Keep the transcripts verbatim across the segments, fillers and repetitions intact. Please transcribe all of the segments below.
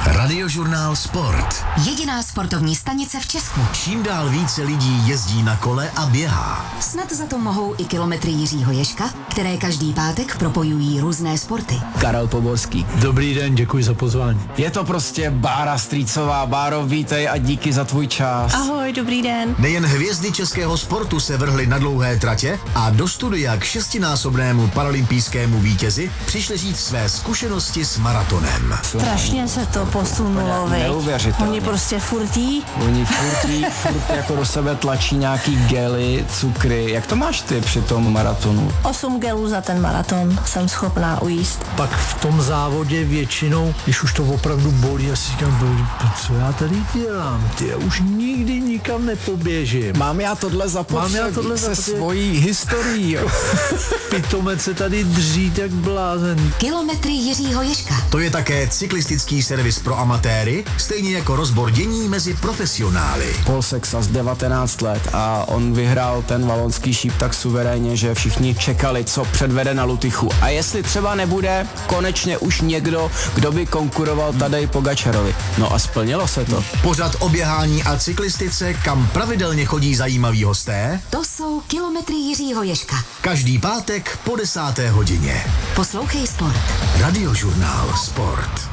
Radiožurnál Sport. Jediná sportovní stanice v Česku. Čím dál více lidí jezdí na kole a běhá. Snad za to mohou i kilometry Jiřího Ježka, které každý pátek propojují různé sporty. Karel Poborský. Dobrý den, děkuji za pozvání. Je to prostě Bára Strýcová. Báro, vítej a díky za tvůj čas. Ahoj, dobrý den. Nejen hvězdy českého sportu se vrhly na dlouhé tratě a do studia k šestinásobnému paralympijskému vítězi přišli říct své zkušenosti s maratonem. Strašně se to posunulo, vej. Neuvěřitelně. Oni prostě furtí. Oni furtí, furt jako do sebe tlačí nějaký gely, cukry. Jak to máš ty při tom maratonu? Osm gelů za ten maraton jsem schopná ujíst. Pak v tom závodě většinou, když už to opravdu bolí, já si říkám, co já tady dělám? Ty, já už nikdy nikam nepoběžím. Mám já tohle zapotřebí Mám já tohle se zapotřebí. svojí historií. Pitomec se tady dřít jak blázen. Kilometry Jiřího Ježka. To je také cyklistický servis pro amatéry, stejně jako rozbor dění mezi profesionály. Paul Sexas, devatenáct let a on vyhrál ten valonský šíp tak suverénně, že všichni čekali, co předvede na Lutychu. A jestli třeba nebude konečně už někdo, kdo by konkuroval Tadej Pogačarovi. No a splnilo se to. Pořad o běhání a cyklistice, kam pravidelně chodí zajímaví hosté. To jsou kilometry Jiřího Ježka. Každý pátek po desáté hodině. Poslouchej Sport. Radiožurnál Sport.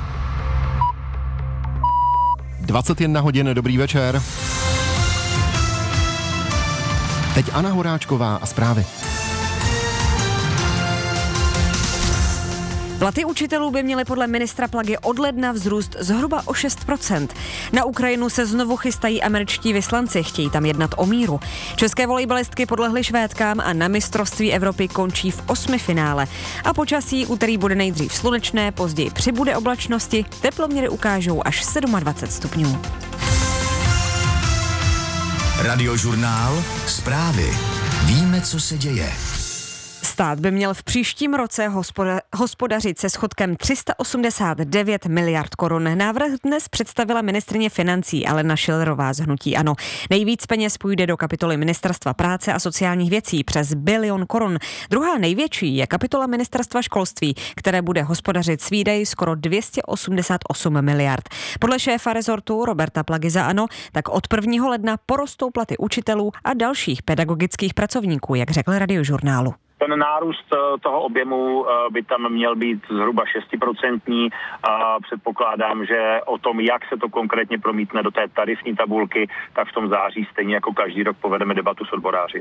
dvacet jedna hodin, dobrý večer. Teď Anna Horáčková a zprávy. Platy učitelů by měly podle ministra Plagy od ledna vzrůst zhruba o šest procent. Na Ukrajinu se znovu chystají američtí vyslanci, chtějí tam jednat o míru. České volejbalistky podlehly Švédkám a na mistrovství Evropy končí v osmifinále. A počasí úterý bude nejdřív slunečné, později přibude oblačnosti, teploměry ukážou až dvacet sedm stupňů. Radiožurnál Zprávy. Víme, co se děje. Stát by měl v příštím roce hospoda- hospodařit se schodkem tři sta osmdesát devět miliard korun. Návrh dnes představila ministryně financí Alena Schillerová z hnutí ANO. Nejvíc peněz půjde do kapitoly Ministerstva práce a sociálních věcí přes bilion korun. Druhá největší je kapitola Ministerstva školství, které bude hospodařit s výdaji skoro dvě stě osmdesát osm miliard. Podle šéfa rezortu Roberta Plagy za ANO tak od prvního ledna porostou platy učitelů a dalších pedagogických pracovníků, jak řekl Radiožurnálu. Ten nárůst toho objemu by tam měl být zhruba šest procent a předpokládám, že o tom, jak se to konkrétně promítne do té tarifní tabulky, tak v tom září stejně jako každý rok povedeme debatu s odboráři.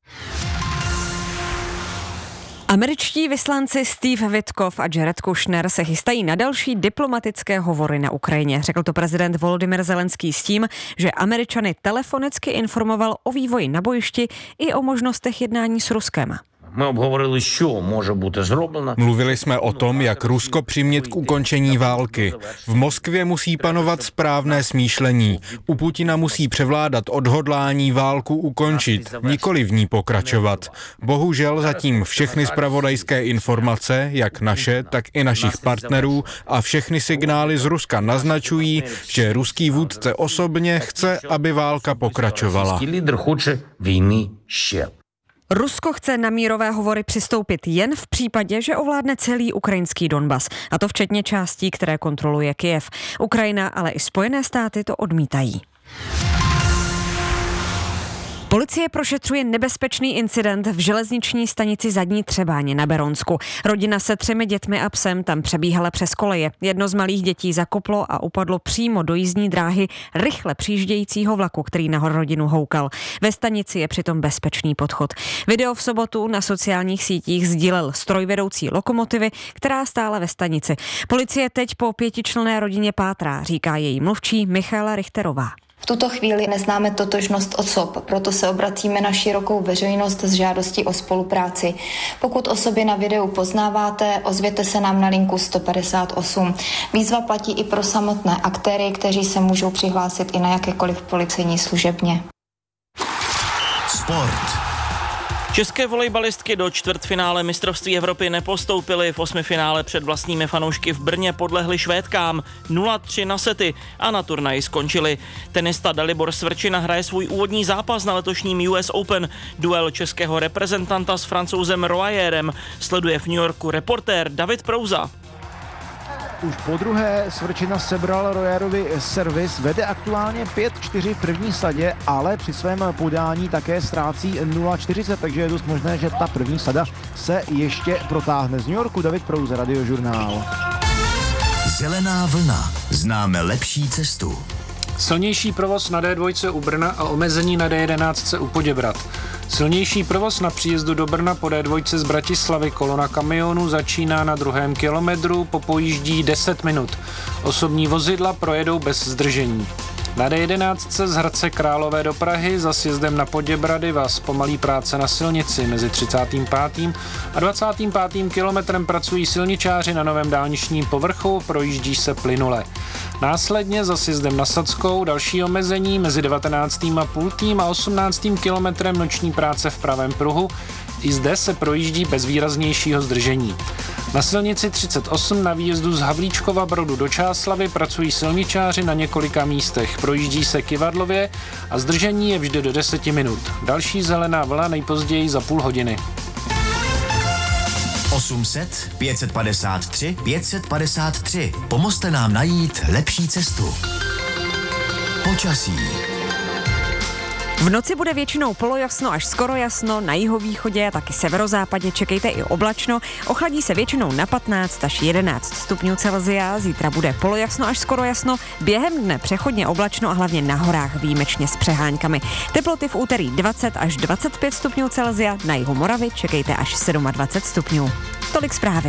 Američtí vyslanci Steve Witkoff a Jared Kushner se chystají na další diplomatické hovory na Ukrajině. Řekl to prezident Volodymyr Zelenský s tím, že Američany telefonicky informoval o vývoji na bojišti i o možnostech jednání s Ruskem. Ми обговорили, що може бути зроблено. Mluvili jsme o tom, jak Rusko přimět k ukončení války. V Moskvě musí panovat správné smýšlení. U Putina musí převládat odhodlání válku ukončit, nikoli v ní pokračovat. Bohužel zatím všechny zpravodajské informace, jak naše, tak i našich partnerů a všechny signály z Ruska naznačují, že ruský vůdce osobně chce, aby válka pokračovala. Lídr хоче війни ще. Rusko chce na mírové hovory přistoupit jen v případě, že ovládne celý ukrajinský Donbas, a to včetně částí, které kontroluje Kyjev. Ukrajina, ale i Spojené státy to odmítají. Policie prošetřuje nebezpečný incident v železniční stanici Zadní Třebáně na Beronsku. Rodina se třemi dětmi a psem tam přebíhala přes koleje. Jedno z malých dětí zakoplo a upadlo přímo do jízdní dráhy rychle přijíždějícího vlaku, který na rodinu houkal. Ve stanici je přitom bezpečný podchod. Video v sobotu na sociálních sítích sdílel strojvedoucí lokomotivy, která stála ve stanici. Policie teď po pětičlenné rodině pátrá, říká její mluvčí Michaela Richterová. V tuto chvíli neznáme totožnost osob, proto se obracíme na širokou veřejnost s žádostí o spolupráci. Pokud osoby na videu poznáváte, ozvěte se nám na linku sto padesát osm. Výzva platí i pro samotné aktéry, kteří se můžou přihlásit i na jakékoliv policejní služebně. Sport. České volejbalistky do čtvrtfinále mistrovství Evropy nepostoupily. V osmifinále před vlastními fanoušky v Brně podlehly Švédkám nula tři na sety a na turnaji skončili. Tenista Dalibor Svrčina hraje svůj úvodní zápas na letošním U S Open. Duel českého reprezentanta s Francouzem Royerem sleduje v New Yorku reportér David Prouza. už po druhé Svrčina sebral Royerovi servis, vede aktuálně pět čtyři v první sadě, ale při svém podání také ztrácí nula čtyřicet, takže je dost možné, že ta první sada se ještě protáhne. Z New Yorku David Prouze, Radiožurnál. Zelená vlna. Známe lepší cestu. Silnější provoz na D dva u Brna a omezení na D jedenáct u Poděbrad. Silnější provoz na příjezdu do Brna po D dva z Bratislavy. Kolona kamionů začíná na druhém kilometru, popojíždí deset minut. Osobní vozidla projedou bez zdržení. Na D jedenáct z Hradce Králové do Prahy za sjezdem na Poděbrady vás pomalí práce na silnici. Mezi třicátým pátým a dvacátým pátým kilometrem pracují silničáři na novém dálničním povrchu, projíždí se plynule. Následně za sjezdem na Sadskou další omezení mezi devatenáctým a půltým a osmnáctým kilometrem noční práce v pravém pruhu. I zde se projíždí bez výraznějšího zdržení. Na silnici třicet osm na výjezdu z Havlíčkova Brodu do Čáslavy pracují silničáři na několika místech. Projíždí se kyvadlově a zdržení je vždy do deseti minut. Další zelená vlna nejpozději za půl hodiny. osm set, pět set padesát tři, pět set padesát tři. Pomozte nám najít lepší cestu. Počasí. V noci bude většinou polojasno až skoro jasno, na jihovýchodě a taky severozápadě čekejte i oblačno. Ochladí se většinou na patnáct až jedenáct stupňů Celsia, zítra bude polojasno až skoro jasno, během dne přechodně oblačno a hlavně na horách výjimečně s přeháňkami. Teploty v úterý dvacet až dvacet pět stupňů Celsia, na jihu Moravy čekejte až dvacet sedm stupňů. Tolik zprávy.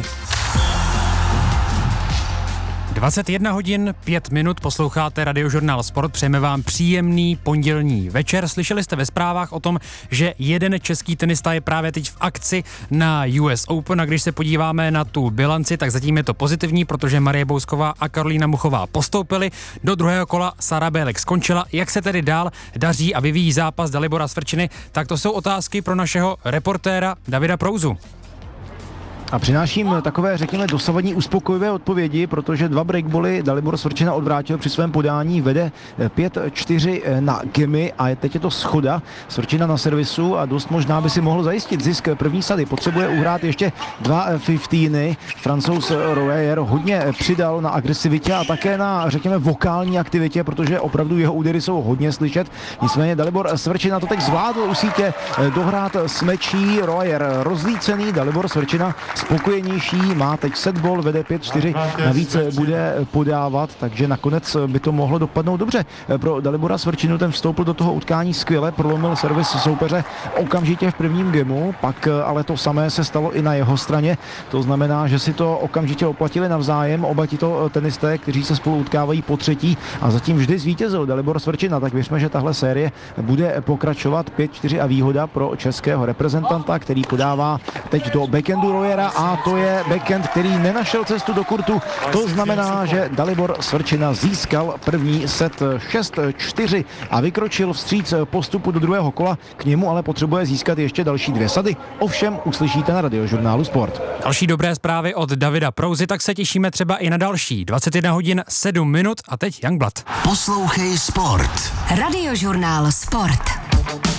dvacet jedna hodin, pět minut, posloucháte Radiožurnál Sport, přejeme vám příjemný pondělní večer. Slyšeli jste ve zprávách o tom, že jeden český tenista je právě teď v akci na U S Open a když se podíváme na tu bilanci, tak zatím je to pozitivní, protože Marie Bousková a Karolína Muchová postoupily do druhého kola, Sara Bělek skončila. Jak se tedy dál daří a vyvíjí zápas Dalibora Svrčiny, tak to jsou otázky pro našeho reportéra Davida Prouzu. A přináším takové, řekněme, dosavadní uspokojivé odpovědi, protože dva breakboly Dalibor Svrčina odvrátil při svém podání, vede pět čtyři na gemy a teď je to schoda. Svrčina na servisu a dost možná by si mohl zajistit zisk první sady. Potřebuje uhrát ještě dva fiftíny. Francouz Royer hodně přidal na agresivitě a také na, řekněme, vokální aktivitě, protože opravdu jeho údery jsou hodně slyšet. Nicméně Dalibor Svrčina to teď zvládl u sítě dohrát s mečí. Royer rozlícený, Dalibor Svrčina spokojenější, má teď setball, vede pět čtyři, navíc bude podávat, takže nakonec by to mohlo dopadnout dobře. Pro Dalibora Svrčinu ten vstoupil do toho utkání skvěle, prolomil servis soupeře okamžitě v prvním gemu, pak ale to samé se stalo i na jeho straně, to znamená, že si to okamžitě oplatili navzájem, oba tito tenisté, kteří se spolu utkávají po třetí a zatím vždy zvítězil Dalibor Svrčina, tak věřme, že tahle série bude pokračovat pět čtyři a výhoda pro českého reprezentanta, který podává teď do backhandu Royera a to je backhand, který nenašel cestu do kurtu. To znamená, že Dalibor Svrčina získal první set šest čtyři a vykročil vstříc postupu do druhého kola. K němu ale potřebuje získat ještě další dvě sady. Ovšem uslyšíte na Radiožurnálu Sport. Další dobré zprávy od Davida Prouzy, tak se těšíme třeba i na další. dvacet jedna hodin sedm minut a teď Youngblood. Poslouchej Sport. Radiožurnál Sport.